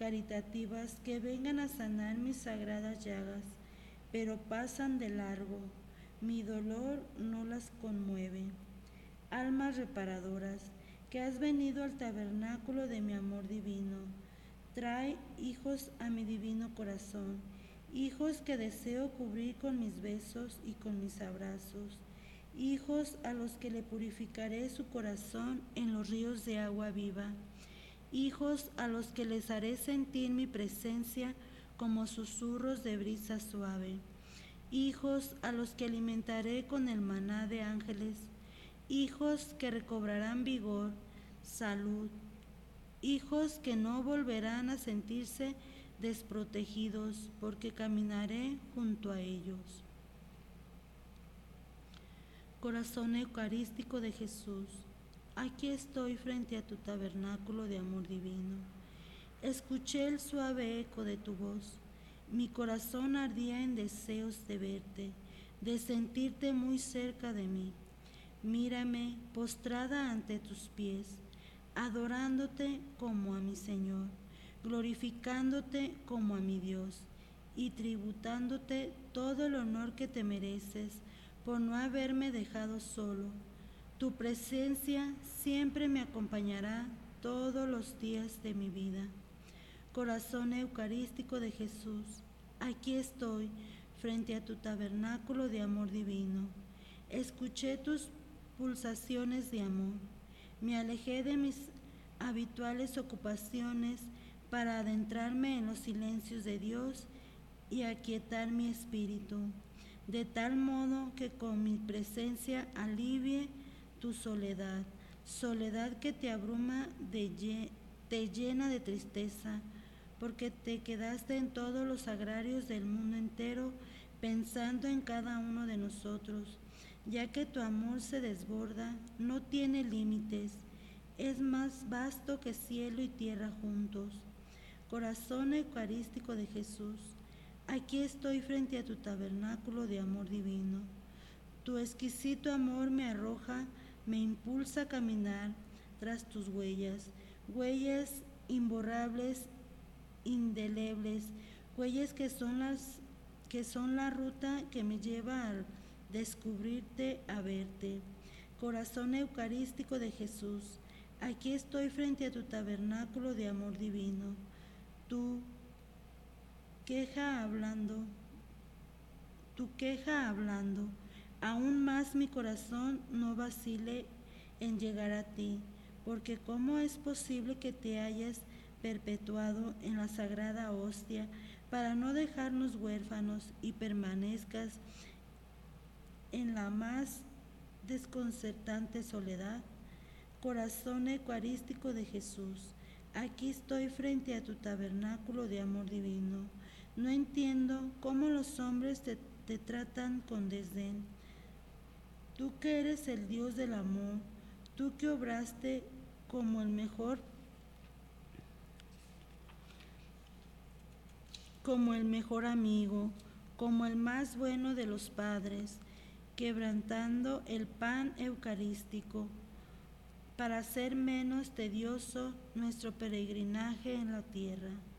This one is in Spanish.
caritativas que vengan a sanar mis sagradas llagas, pero pasan de largo, mi dolor no las conmueve. Almas reparadoras, que has venido al tabernáculo de mi amor divino, trae hijos a mi divino corazón, hijos que deseo cubrir con mis besos y con mis abrazos, hijos a los que le purificaré su corazón en los ríos de agua viva, hijos a los que les haré sentir mi presencia como susurros de brisa suave, hijos a los que alimentaré con el maná de ángeles, hijos que recobrarán vigor, salud, hijos que no volverán a sentirse desprotegidos porque caminaré junto a ellos. Corazón eucarístico de Jesús, aquí estoy frente a tu tabernáculo de amor divino. Escuché el suave eco de tu voz. Mi corazón ardía en deseos de verte, de sentirte muy cerca de mí. Mírame postrada ante tus pies, adorándote como a mi Señor, glorificándote como a mi Dios y tributándote todo el honor que te mereces por no haberme dejado solo. Tu presencia siempre me acompañará todos los días de mi vida. Corazón eucarístico de Jesús, aquí estoy frente a tu tabernáculo de amor divino. Escuché tus pulsaciones de amor. Me alejé de mis habituales ocupaciones para adentrarme en los silencios de Dios y aquietar mi espíritu, de tal modo que con mi presencia alivie tu soledad, soledad que te abruma, te llena de tristeza, porque te quedaste en todos los agrarios del mundo entero pensando en cada uno de nosotros, ya que tu amor se desborda, no tiene límites, es más vasto que cielo y tierra juntos. Corazón eucarístico de Jesús, aquí estoy frente a tu tabernáculo de amor divino. Tu exquisito amor me arroja, me impulsa a caminar tras tus huellas, huellas imborrables, indelebles, huellas que son la ruta que me lleva a descubrirte, a verte. Corazón eucarístico de Jesús, aquí estoy frente a tu tabernáculo de amor divino. Tu queja hablando, aún más mi corazón no vacile en llegar a ti, porque ¿cómo es posible que te hayas perpetuado en la sagrada hostia para no dejarnos huérfanos y permanezcas en la más desconcertante soledad? Corazón eucarístico de Jesús, aquí estoy frente a tu tabernáculo de amor divino. No entiendo cómo los hombres te tratan con desdén. Tú que eres el Dios del amor, tú que obraste como el mejor amigo, como el más bueno de los padres, quebrantando el pan eucarístico, para hacer menos tedioso nuestro peregrinaje en la tierra.